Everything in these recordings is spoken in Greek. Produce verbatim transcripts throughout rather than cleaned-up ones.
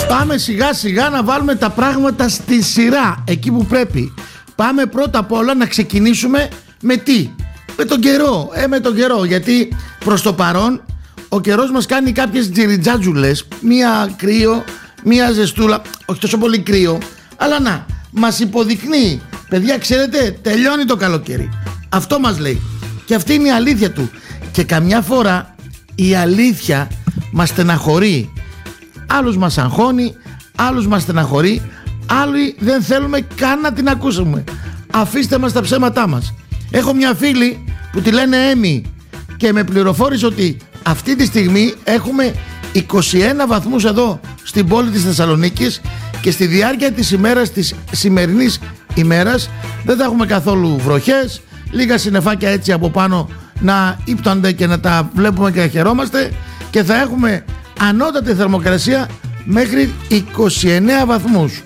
Πάμε σιγά σιγά να βάλουμε τα πράγματα στη σειρά, εκεί που πρέπει. Πάμε πρώτα απ' όλα να ξεκινήσουμε με τι? Με τον καιρό, ε, με τον καιρό, γιατί προς το παρόν ο καιρός μας κάνει κάποιες τζιριτζάτζουλες, μία κρύο, μία ζεστούλα, όχι τόσο πολύ κρύο, αλλά να, μας υποδεικνύει, παιδιά, ξέρετε, τελειώνει το καλοκαίρι. Αυτό μας λέει. Και αυτή είναι η αλήθεια του. Και καμιά φορά η αλήθεια μας στεναχωρεί. Άλλους μας αγχώνει, άλλους μας στεναχωρεί, άλλοι δεν θέλουμε καν να την ακούσουμε. Αφήστε μας τα ψέματά μας. Έχω μια φίλη που τη λένε Έμι και με πληροφόρησε ότι αυτή τη στιγμή έχουμε είκοσι ένα βαθμούς εδώ στην πόλη της Θεσσαλονίκης και στη διάρκεια της ημέρας, της σημερινής ημέρας, δεν θα έχουμε καθόλου βροχές, λίγα συννεφάκια έτσι από πάνω να ύπτονται και να τα βλέπουμε και να χαιρόμαστε, και θα έχουμε ανώτατη θερμοκρασία μέχρι είκοσι εννέα βαθμούς.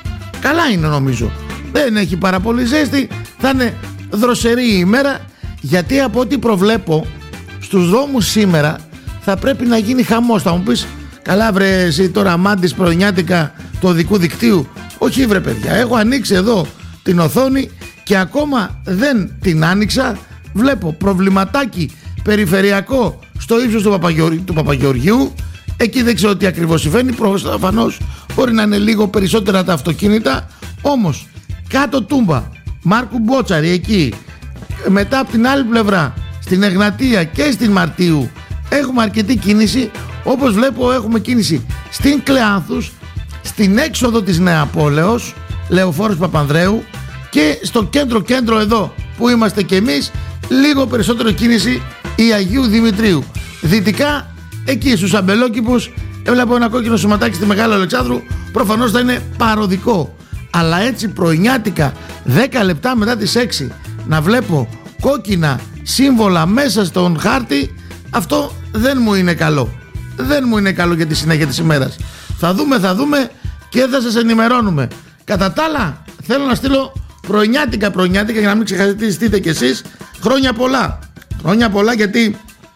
Καλά είναι, νομίζω. Δεν έχει πάρα πολύ ζέστη, θα είναι δροσερή η ημέρα, γιατί από ό,τι προβλέπω στους δρόμους σήμερα θα πρέπει να γίνει χαμός. Θα μου πεις, καλά βρε εσύ τώρα μάντης πρωινιάτικα του οδικού δικτύου? Όχι βρε παιδιά, έχω ανοίξει εδώ την οθόνη και ακόμα δεν την άνοιξα. Βλέπω προβληματάκι περιφερειακό στο ύψος του, Παπαγεωργ... του Παπαγεωργιού. Εκεί δεν ξέρω τι ακριβώς συμβαίνει. Προφανώς μπορεί να είναι λίγο περισσότερα τα αυτοκίνητα, όμως κάτω Τούμπα, Μάρκου Μπότσαρη, εκεί μετά από την άλλη πλευρά στην Εγνατία και στην Μαρτίου έχουμε αρκετή κίνηση. Όπως βλέπω έχουμε κίνηση στην Κλεάνθους, στην έξοδο της Νεαπόλεως, Λεωφόρος Παπανδρέου, και στο κέντρο κέντρο εδώ που είμαστε κι εμείς λίγο περισσότερο κίνηση η Αγίου Δημητρίου. Δυτικά εκεί στους Αμπελόκηπους έβλεπα ένα κόκκινο σωματάκι στη Μεγάλη Αλεξάνδρου, προφανώς θα είναι παροδικό. Αλλά έτσι πρωινιάτικα δέκα λεπτά μετά τις έξι να βλέπω κόκκινα σύμβολα μέσα στον χάρτη, αυτό δεν μου είναι καλό. Δεν μου είναι καλό για τη συνέχεια της ημέρας. Θα δούμε, θα δούμε και θα σας ενημερώνουμε. Κατά τα άλλα, θέλω να στείλω πρωινιάτικα πρωινιάτικα για να μην ξεχαστείτε κι εσείς. Χρόνια πολλά. Χρόνια πολλά, γιατί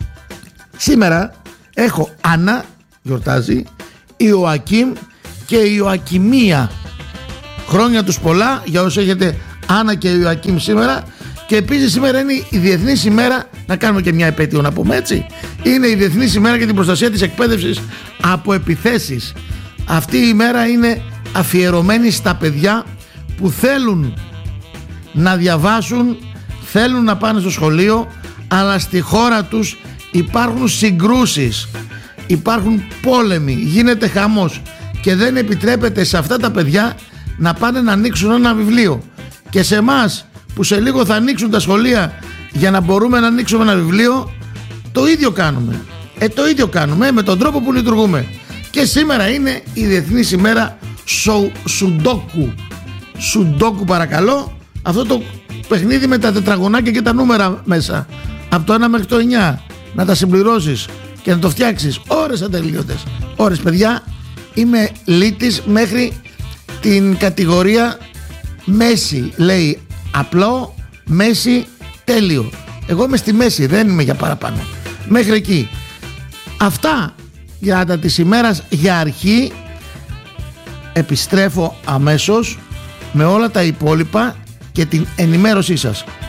σήμερα έχω Άννα, γιορτάζει, Ιωακίμ και Ιωακιμία. Χρόνια τους πολλά για όσοι έχετε Άννα και Ιωακίμ σήμερα. Και επίσης σήμερα είναι η Διεθνής ημέρα, να κάνουμε και μια επέτειο να πούμε έτσι, είναι η Διεθνής ημέρα για την προστασία της εκπαίδευσης από επιθέσεις. Αυτή η ημέρα είναι αφιερωμένη στα παιδιά που θέλουν να διαβάσουν, θέλουν να πάνε στο σχολείο, αλλά στη χώρα τους υπάρχουν συγκρούσεις, υπάρχουν πόλεμοι, γίνεται χαμός και δεν επιτρέπεται σε αυτά τα παιδιά να πάνε να ανοίξουν ένα βιβλίο. Και σε εμάς που σε λίγο θα ανοίξουν τα σχολεία για να μπορούμε να ανοίξουμε ένα βιβλίο, το ίδιο κάνουμε. Ε, το ίδιο κάνουμε με τον τρόπο που λειτουργούμε. Και σήμερα είναι η Διεθνής ημέρα σο, Σουντόκου. Σουντόκου, παρακαλώ. Αυτό το παιχνίδι με τα τετραγωνάκια και τα νούμερα μέσα, από το ένα μέχρι το εννιά, να τα συμπληρώσεις και να το φτιάξεις ώρες ατελείωτες. Ώρες, παιδιά. Είμαι λύτης μέχρι την κατηγορία μέση, λέει απλό, μέση, τέλειο. Εγώ είμαι στη μέση, δεν είμαι για παραπάνω. Μέχρι εκεί. Αυτά για τα της ημέρας για αρχή. Επιστρέφω αμέσως με όλα τα υπόλοιπα και την ενημέρωσή σας.